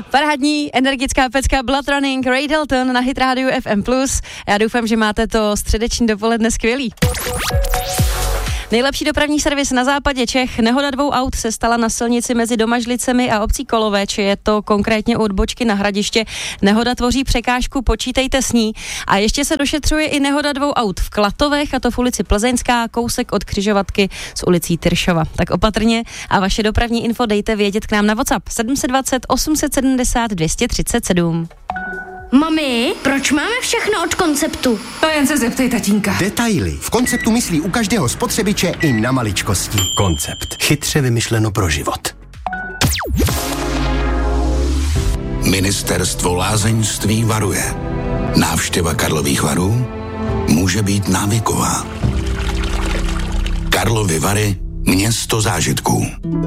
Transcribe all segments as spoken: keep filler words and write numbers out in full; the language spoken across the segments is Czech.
Parádní energická pecka Blood Running, Ray Dalton na Hit Radio F M plus. Já doufám, že máte to středeční dopoledne skvělý. Nejlepší dopravní servis na západě Čech. Nehoda dvou aut se stala na silnici mezi Domažlicemi a obcí Kolovéč. Je to konkrétně u odbočky na Hradiště. Nehoda tvoří překážku, počítejte s ní. A ještě se došetřuje i nehoda dvou aut v Klatovech, a to v ulici Plzeňská, kousek od křižovatky s ulicí Tyršova. Tak opatrně a vaše dopravní info dejte vědět k nám na WhatsApp sedm set dvacet osm set sedmdesát dvě stě třicet sedm. Mami, proč máme všechno od Konceptu? To jen se zeptej tatínka. Detaily. V Konceptu myslí u každého spotřebiče i na maličkosti. Koncept. Chytře vymyšleno pro život. Ministerstvo lázeňství varuje. Návštěva Karlových Varů může být návyková. Karlovy Vary, město zážitků.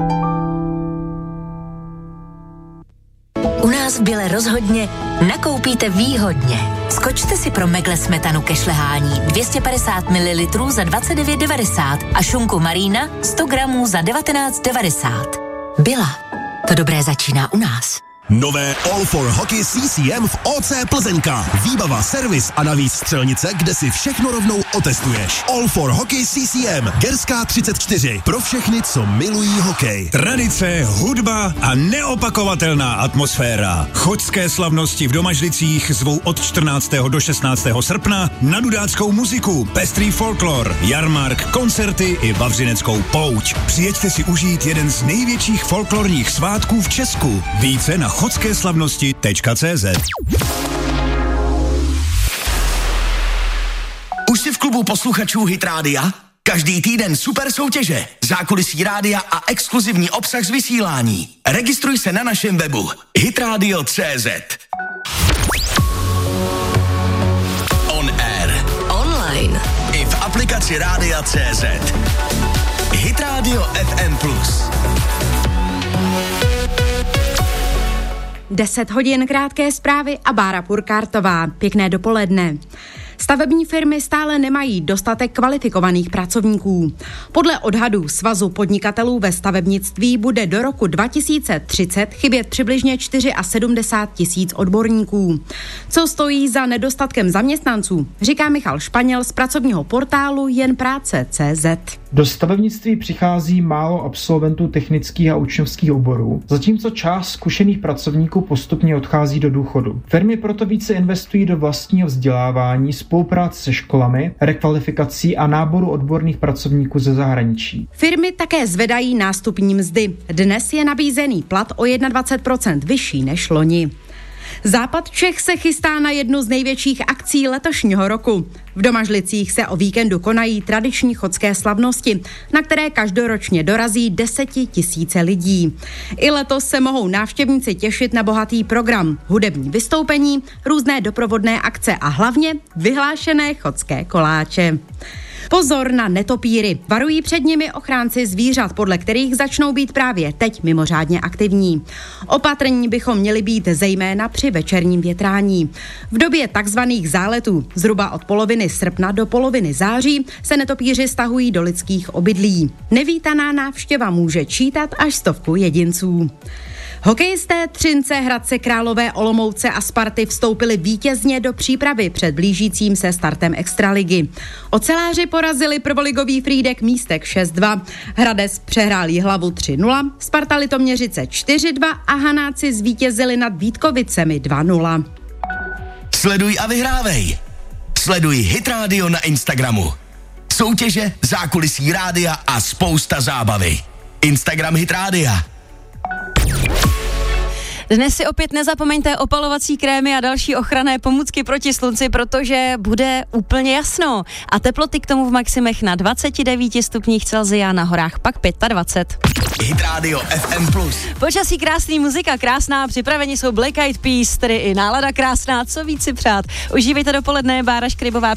U nás v Bile rozhodně nakoupíte výhodně. Skočte si pro Megle smetanu ke šlehání dvě stě padesát mililitrů za dvacet devět devadesát a šunku Marina sto gramů za devatenáct devadesát. Bila. To dobré začíná u nás. Nové All for Hockey C C M v O C Plzeňka. Výbava, servis a navíc střelnice, kde si všechno rovnou otestuješ. All for Hockey C C M, Gerská třicet čtyři. Pro všechny, co milují hokej. Tradice, hudba a neopakovatelná atmosféra. Choďské slavnosti v Domažlicích zvou od čtrnáctého do šestnáctého srpna na dudáckou muziku, pestrý folklor, jarmark, koncerty i vavřineckou pouť. Přijeďte si užít jeden z největších folklorních svátků v Česku. Více na choďské slavnosti tečka cé zet. Už jsi v klubu posluchačů Hit Rádia? Každý týden super soutěže, zákulisí rádia a exkluzivní obsah z vysílání. Registruj se na našem webu hitradio tečka cé zet. On air. Online. I v aplikaci rádia tečka cé zet. Hit Radio F M plus. deset hodin, krátké zprávy a Bára Purkártová. Pěkné dopoledne. Stavební firmy stále nemají dostatek kvalifikovaných pracovníků. Podle odhadů Svazu podnikatelů ve stavebnictví bude do roku dva tisíce třicet chybět přibližně sedmdesát čtyři tisíc odborníků. Co stojí za nedostatkem zaměstnanců, říká Michal Španěl z pracovního portálu jen práce tečka cé zet. Do stavebnictví přichází málo absolventů technických a učňovských oborů, zatímco část zkušených pracovníků postupně odchází do důchodu. Firmy proto více investují do vlastního vzdělávání, spolupráce se školami, rekvalifikací a náboru odborných pracovníků ze zahraničí. Firmy také zvedají nástupní mzdy. Dnes je nabízený plat o dvacet jedna procent vyšší než loni. Západ Čech se chystá na jednu z největších akcí letošního roku. V Domažlicích se o víkendu konají tradiční chodské slavnosti, na které každoročně dorazí desetitisíce lidí. I letos se mohou návštěvníci těšit na bohatý program, hudební vystoupení, různé doprovodné akce a hlavně vyhlášené chodské koláče. Pozor na netopíry. Varují před nimi ochránci zvířat, podle kterých začnou být právě teď mimořádně aktivní. Opatrní bychom měli být zejména při večerním větrání. V době takzvaných záletů, zhruba od poloviny srpna do poloviny září, se netopíři stahují do lidských obydlí. Nevítaná návštěva může čítat až stovku jedinců. Hokejisté Třince, Hradce Králové, Olomouce a Sparty vstoupili vítězně do přípravy před blížícím se startem extraligy. Oceláři porazili prvoligový Frýdek Místek šest dva, Hradec přehrál Jihlavu tři nula, Sparta Litoměřice čtyři dva a Hanáci zvítězili nad Vítkovicemi dva nula. Sleduj a vyhrávej. Sleduj Hit Radio na Instagramu. Soutěže, zákulisí rádia a spousta zábavy. Instagram Hit Rádia. Dnes si opět nezapomeňte opalovací krémy a další ochranné pomůcky proti slunci, protože bude úplně jasno. A teploty k tomu v maximech na dvacet devět stupních Celsia, na horách pak dvacet pět. Hit Radio F M plus. Počasí krásný, muzika krásná, připraveni jsou Black Eyed Peas, tedy i nálada krásná, co víc si přát. Užívejte dopoledne, Bára Škrybová